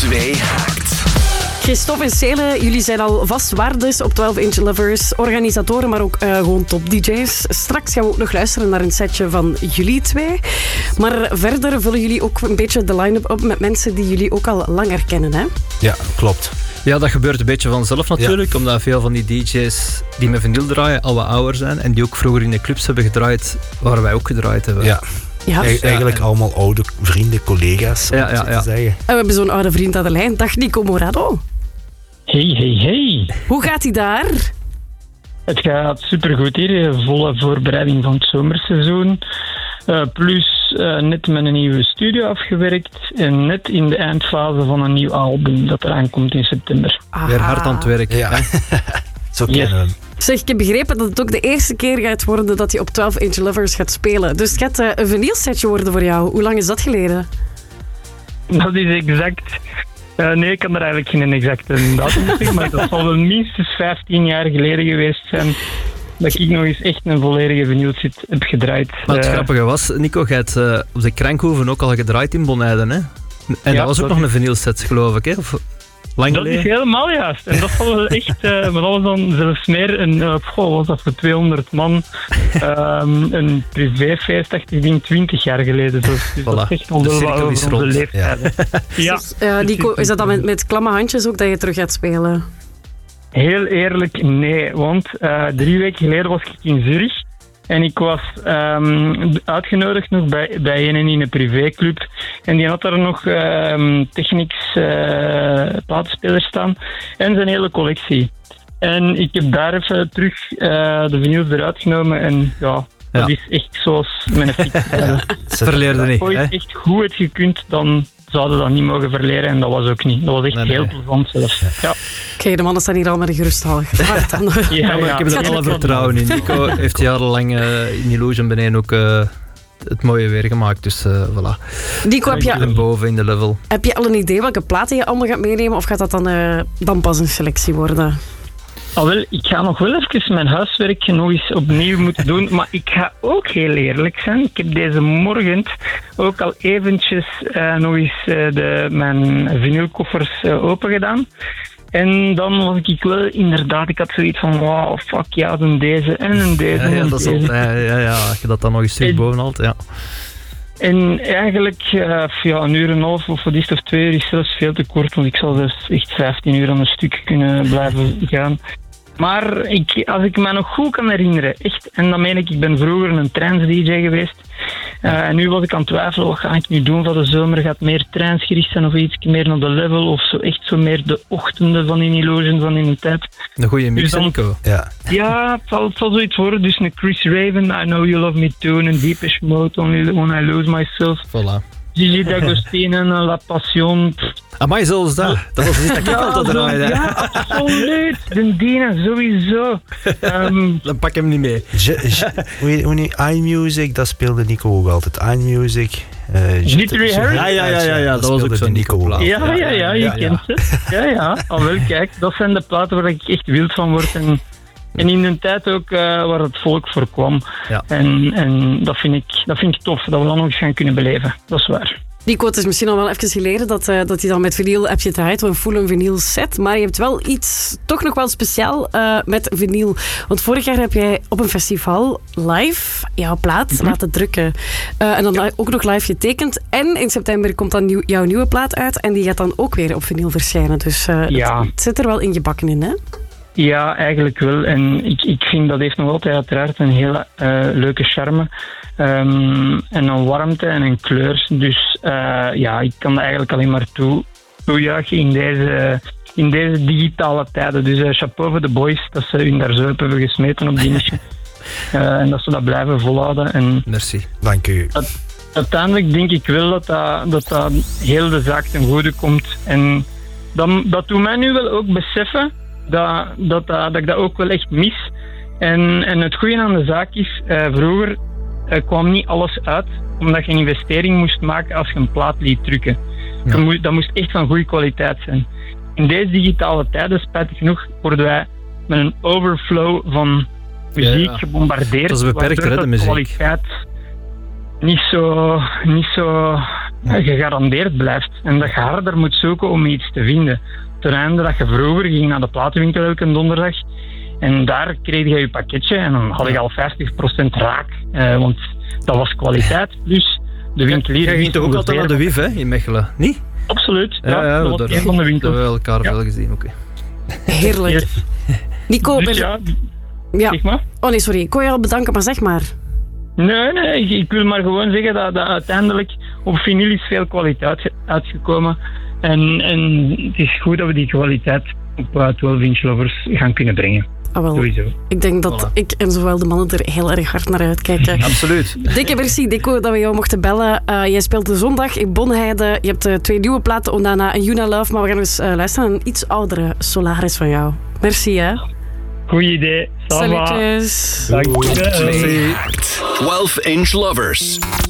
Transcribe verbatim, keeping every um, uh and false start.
twee Haakt. Christophe en Cele, jullie zijn al vast waardes op twaalf inch Lovers, organisatoren, maar ook uh, gewoon top-D J's. Straks gaan we ook nog luisteren naar een setje van jullie twee. Maar verder vullen jullie ook een beetje de line-up op met mensen die jullie ook al langer kennen, hè? Ja, klopt. Ja, dat gebeurt een beetje vanzelf natuurlijk, ja. Omdat veel van die D J's die met vinyl draaien al wat ouder zijn en die ook vroeger in de clubs hebben gedraaid, waar wij ook gedraaid hebben. Ja. Ja. E- eigenlijk ja. allemaal oude vrienden, collega's, om ja, ja, ja. te zeggen. En we hebben zo'n oude vriend aan de lijn. Dag Nico Morado. Hey, hey, hey. Hoe gaat hij daar? Het gaat supergoed hier. Volle voorbereiding van het zomerseizoen. Uh, plus uh, net met een nieuwe studio afgewerkt. En net in de eindfase van een nieuw album dat eraan komt in september. Aha. Weer hard aan het werk. Ja. Zo kennen we hem. Zeg, ik heb begrepen dat het ook de eerste keer gaat worden dat je op twaalf inch Lovers gaat spelen. Dus het gaat uh, een vinylsetje worden voor jou. Hoe lang is dat geleden? Dat is exact... Uh, nee, ik kan er eigenlijk geen exacte datum op zeggen, maar dat zal wel minstens vijftien jaar geleden geweest zijn dat ik nog eens echt een volledige vinylset heb gedraaid. Maar het uh, grappige was, Nico, jij hebt uh, op de Krankhoven ook al gedraaid in Bonaire, hè? En ja, dat was ook dat nog is... een vinylset, geloof ik, hè? Of... Lang dat is helemaal juist. En dat zal wel echt, uh, maar dat was dan zelfs meer een, uh, goh, was dat voor tweehonderd man, um, een privéfeest, dacht ik, denk twintig jaar geleden. Dus, dus voilà. Dat is echt al wel wat over onze rond. Leeftijden. Ja. Ja. Dus, uh, Nico, is dat dan met, met klamme handjes ook dat je terug gaat spelen? Heel eerlijk, nee. Want uh, drie weken geleden was ik in Zurich. En ik was um, uitgenodigd nog bij, bij een in een privéclub. En die had daar nog um, Technics uh, platenspelers staan. En zijn hele collectie. En ik heb daar even terug uh, de vinyls eruit genomen. En ja, dat ja. is echt zoals mijn fiets. Verleerde niet. Als je ooit echt goed had gekund, dan zouden dat niet mogen verleren. En dat was ook niet. Dat was echt nee, heel nee. plezant zelfs. Ja. Oké, okay, de mannen staan hier al met een gerusthalig. ja, ja, maar ik heb er alle vertrouwen in. Nico heeft jarenlang uh, in Illusion beneden ook uh, het mooie weer gemaakt. Dus uh, voilà. Nico, heb je, boven in de level. Heb je al een idee welke platen je allemaal gaat meenemen? Of gaat dat dan, uh, dan pas een selectie worden? Ah, wel, ik ga nog wel even mijn huiswerk nog eens opnieuw moeten doen, maar ik ga ook heel eerlijk zijn. Ik heb deze morgen ook al eventjes uh, nog eens uh, de, mijn vinylkoffers uh, open gedaan. En dan was ik wel inderdaad, ik had zoiets van, wow, fuck ja, dan deze en een deze ja, ja, en dat deze. Is al, ja, ja, ja, als je dat dan nog eens terug boven haalt, ja. En eigenlijk, uh, ja, een uur en een half of wat is het, of twee uur is zelfs veel te kort, want ik zal dus echt vijftien uur aan een stuk kunnen blijven gaan. Maar ik, als ik me nog goed kan herinneren, echt, en dan meen ik, ik ben vroeger een trance-D J geweest. Uh, en nu was ik aan het twijfelen, wat ga ik nu doen van de zomer? Gaat meer trance-gericht zijn of iets meer naar de level? Of zo echt zo meer de ochtenden van in Illusion, van in de tijd. Een goede mix, dus Nico. Ja, ja het, zal, het zal zoiets worden. Dus een Chris Raven, I Know You Love Me Too, een Deepish Mode, Only When I Lose Myself. Voilà. Gigi D'Agostino, La Passion. Amai, zelfs dat. Dat was niet dat ik altijd draaide. Ja, absoluut. De Dina, sowieso. Um, Dan pak hem niet mee. Hoe niet? iMusic, dat speelde Nico ook altijd. iMusic. Uh, Jittery Harry? Ja, ja, ja, ja, ja, dat, dat was ook zo'n Nico-plaat. Ja, ja, ja, je ja, kent ja. ze. Ja, ja. Al wel, kijk, dat zijn de platen waar ik echt wild van word. En, en in een tijd ook uh, waar het volk voor kwam. Ja. En, en dat, vind ik, dat vind ik tof, dat we dat nog eens gaan kunnen beleven. Dat is waar. Nico, het is misschien al wel even geleden dat, uh, dat je dan met vinyl heb je draait, een full vinyl set, maar je hebt wel iets toch nog wel speciaal uh, met vinyl. Want vorig jaar heb jij op een festival live jouw plaat mm-hmm. laten drukken. Uh, en dan ja. ook nog live getekend. En in september komt dan nieuw, jouw nieuwe plaat uit en die gaat dan ook weer op vinyl verschijnen. Dus uh, ja. het, het zit er wel in gebakken in, hè? Ja, eigenlijk wel. En ik, ik vind dat heeft nog altijd uiteraard een hele uh, leuke charme. Um, en een warmte en een kleur. Dus uh, ja, ik kan dat eigenlijk alleen maar toe, toejuichen in deze, in deze digitale tijden. Dus uh, chapeau voor de boys dat ze hun daar zo hebben gesmeten op die niche. uh, en dat ze dat blijven volhouden. En merci. Dank u. Dat, uiteindelijk denk ik wel dat dat, dat dat heel de zaak ten goede komt. En dat, dat doet mij nu wel ook beseffen dat, dat, dat, dat ik dat ook wel echt mis. En, en het goede aan de zaak is, uh, vroeger uh, kwam niet alles uit, omdat je een investering moest maken als je een plaat liet drukken. Ja. Dat, moest, dat moest echt van goede kwaliteit zijn. In deze digitale tijden, spijtig genoeg, worden wij met een overflow van muziek ja, ja. gebombardeerd. Dat is beperkt, hè, de muziek. Kwaliteit niet zo, niet zo gegarandeerd blijft. En dat je harder moet zoeken om iets te vinden. Ten einde dat je vroeger ging naar de platenwinkel elke donderdag. En daar kreeg je je pakketje en dan had je al vijftig procent raak. Uh, want dat was kwaliteit. Plus de winkelier... Jij ging toch ook altijd naar de W I F, hè, in Mechelen? Niet? Absoluut. Ja, ja, ja, dat was daar, een van de winkels. Dat hebben we elkaar ja. veel gezien. Okay. Heerlijk. Yes. Nico, dus ben... ja, ja. zeg maar. Oh nee, sorry. Ik kon je al bedanken, maar zeg maar. Nee, nee. Ik, ik wil maar gewoon zeggen dat, dat uiteindelijk op vinyl is veel kwaliteit uitgekomen. En, en het is goed dat we die kwaliteit op uh, twaalf inch lovers gaan kunnen brengen. Ah, wel. Sowieso. Ik denk dat voilà. ik en zowel de mannen er heel erg hard naar uitkijken. Absoluut. Dikke merci, Nico, dat we jou mochten bellen. Uh, jij speelt de zondag in Bonheide. Je hebt uh, twee nieuwe platen, Ondana en Yuna Love. Maar we gaan eens uh, luisteren naar een iets oudere Solaris van jou. Merci, hè. Goeie idee. Salutjes. Dank je. twaalf inch lovers.